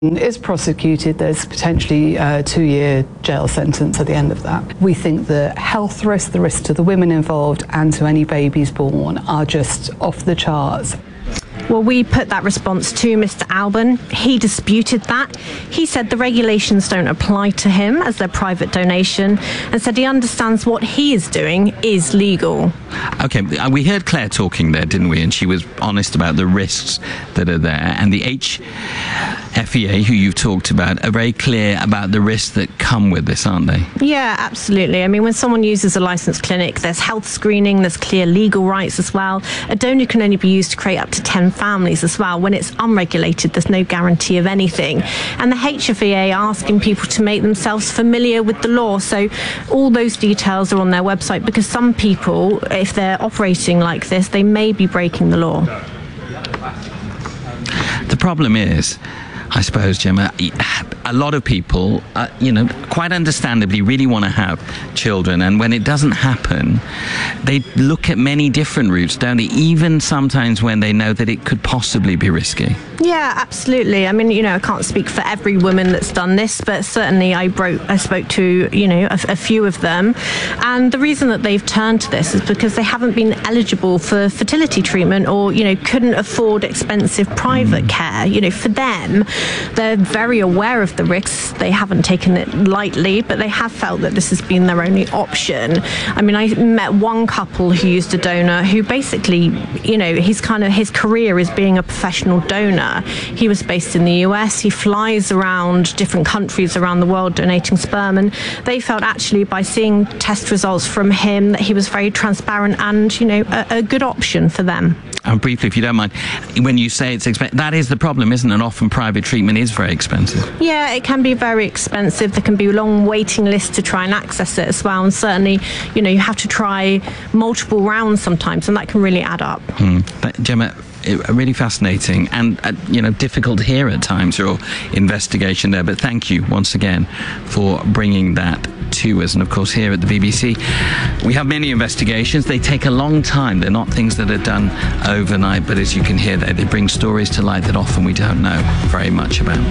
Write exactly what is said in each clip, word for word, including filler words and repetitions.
is prosecuted, there's potentially a two-year jail sentence at the end of that. We think the health risk, the risk to the women involved and to any babies born are just off the charts. Well, we put that response to Mister Alban. He disputed that. He said the regulations don't apply to him as their private donation, and said he understands what he is doing is legal. Okay, we heard Claire talking there, didn't we? And she was honest about the risks that are there. And the H F E A, who you've talked about, are very clear about the risks that come with this, aren't they? Yeah, absolutely. I mean, when someone uses a licensed clinic, there's health screening, there's clear legal rights as well. A donor can only be used to create up to ten families as well. When it's unregulated, there's no guarantee of anything. And the H F E A are asking people to make themselves familiar with the law. So all those details are on their website, because some people, if they're operating like this, they may be breaking the law. The problem is, I suppose, Gemma, a lot of people, uh, you know, quite understandably really want to have children, and when it doesn't happen, they look at many different routes, don't they? Even sometimes when they know that it could possibly be risky. Yeah, absolutely. I mean, you know, I can't speak for every woman that's done this, but certainly I broke, I spoke to, you know, a, a few of them. And the reason that they've turned to this is because they haven't been eligible for fertility treatment, or, you know, couldn't afford expensive private mm. care. You know, for them, they're very aware of the risks. They haven't taken it lightly, but they have felt that this has been their only option. I mean, I met one couple who used a donor who basically, you know, his kind of, his career is being a professional donor. He was based in the U S. He flies around different countries around the world donating sperm, and they felt actually by seeing test results from him that he was very transparent and, you know, a, a good option for them. And briefly, if you don't mind, when you say it's expensive, that is the problem, isn't it? Often private treatment is very expensive. Yeah, it can be very expensive. There can be long waiting lists to try and access it as well. And certainly, you know, you have to try multiple rounds sometimes, and that can really add up. Hmm. But Gemma, it, really fascinating and, uh, you know, difficult to hear at times, your investigation there. But thank you once again for bringing that to us. And of course, here at the B B C, we have many investigations. They take a long time. They're not things that are done overnight, but as you can hear there, they bring stories to light that often we don't know very much about.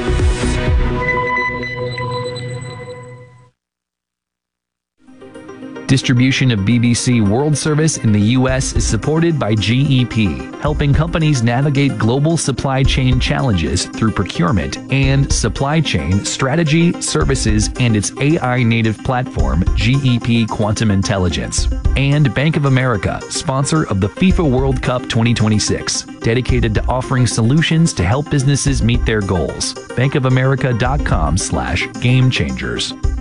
Distribution of B B C World Service in the U S is supported by G E P, helping companies navigate global supply chain challenges through procurement and supply chain strategy, services, and its A I-native platform, G E P Quantum Intelligence. And Bank of America, sponsor of the FIFA World Cup twenty twenty-six, dedicated to offering solutions to help businesses meet their goals. bankofamerica.com slash game changers.